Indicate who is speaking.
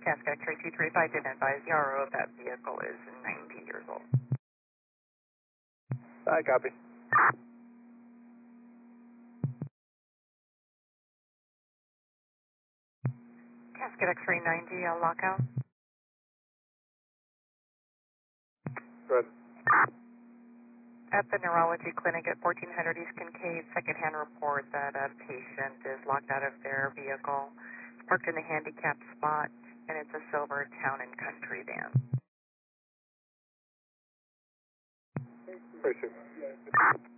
Speaker 1: Cascade X-ray 235 didn't advise the RO of that vehicle is 90 years old.
Speaker 2: I copy.
Speaker 1: Cascade X-ray 90, lockout.
Speaker 2: Good.
Speaker 1: At the neurology clinic at 1400 East Kincaid, secondhand report that a patient is locked out of their vehicle. It's parked in the handicapped spot, and it's a silver town and country van.
Speaker 2: Appreciate it.